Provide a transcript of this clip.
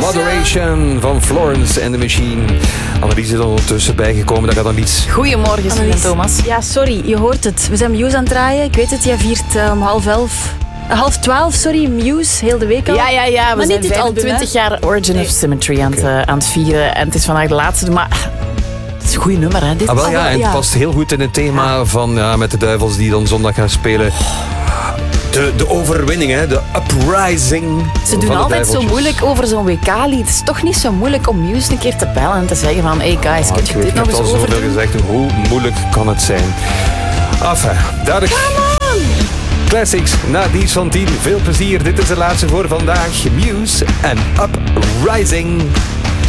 Adoration van Florence and the Machine. Annelies is er ondertussen bijgekomen. Dat gaat dan iets. Goedemorgen, Sven en Thomas. Ja, sorry, je hoort het. We zijn Muse aan het draaien. Ik weet het, jij viert om 11:30, sorry, Muse, heel de week al. Ja, we Maar zijn niet dit album, 25 jaar Origin of Symmetry aan het vieren. En het is vandaag de laatste, maar het is een goed nummer, hè? Dit. Ah, wel, ja, en het ja. past heel goed in het thema van met de Duivels die dan zondag gaan spelen. De overwinning, hè? De uprising. Ze doen altijd zo moeilijk over zo'n WK-lied. Het is toch niet zo moeilijk om Muse een keer te bellen en te zeggen van hey guys, kun je dit nog eens overdoen? Ik heb al zoveel gezegd, hoe moeilijk kan het zijn? Enfin, duidelijk. Classics, na Dies van 10. Veel plezier, dit is de laatste voor vandaag. Muse en Uprising.